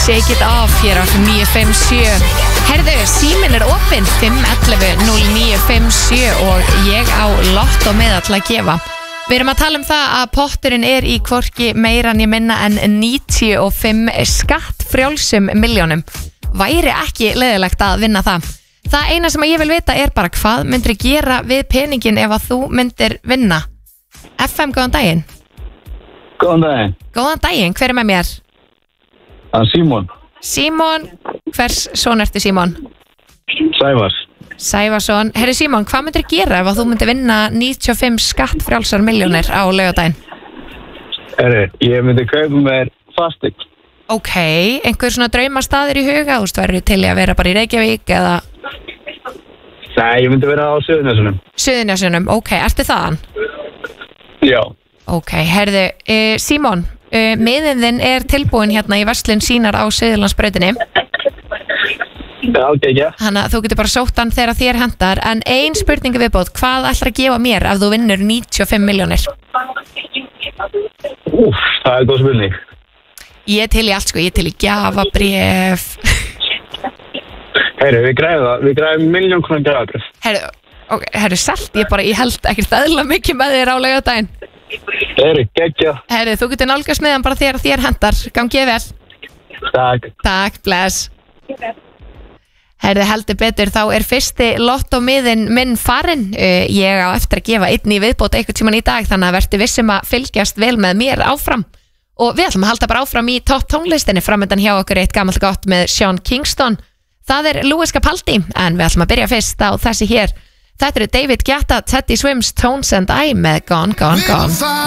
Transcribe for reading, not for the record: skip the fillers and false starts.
Shake it off hér á 957. Herðu, síminn opinn 511-0957 og ég á lotto með að gefa. Við erum að tala það að potturinn í hvorki meira en ég minna en 95 skattfrjálsum milljónum. Væri ekki leiðilegt að vinna það. Það eina sem ég vil vita bara hvað myndir gera við peningin ef að þú myndir vinna. FM, góðan daginn. Góðan daginn. Góðan daginn, hver með mér? Það Símon. Símon, hvers son ertu Símon? Sævar. Sævarsson. Herri Símon, hvað myndir gera ef að þú myndir vinna 95 skattfrjálsar milljónir á laugardaginn? Herri, ég myndi kaupa mér fasteign. Ok, einhver svona draumastaðir í huga? Þú veist, verður til í að vera bara í Reykjavík eða? Nei, ég myndi vera á Suðurnesjunum. Suðurnesjunum, ok, ertu þaðan? Já. Ok, herðu, Símon, miðinn þinn tilbúin hérna í verslun sínar á Suðurlandsbrautinni. Já, ok, já. Þannig að þú getur bara sótt hann þegar þér hendar. En ein spurningu viðbót, hvað ætlar að gefa mér ef þú vinnur 95 milljónir? Það góð spurning. Ég til í allt, ég til í gjafabréf. Herri, við græðum 1.000.000 krónar gjafabréf. Herri, selt, ég held ekkert eðla mikið með þér á laugardaginn. Herri, geggja. Herri, þú getur nálgast með hann bara þegar þér hendar. Gangið vel. Takk. Takk, bless. Herði, heldur betur, þá fyrsti lottómiðinn minn farinn. Ég á eftir að gefa einn í viðbót einhvern tímann í dag, þannig að verður vissum að fylgjast vel með mér áfram. Og við ætlum að halda bara áfram í topp tónlistinni. Framöndan hjá okkur eitt gamalt gott með Sean Kingston. Það Louis Capaldi, en við ætlum að byrja fyrst á þessi hér. Þetta David Guetta, Teddy Swims, Tones and I með Gone, Gone, Gone.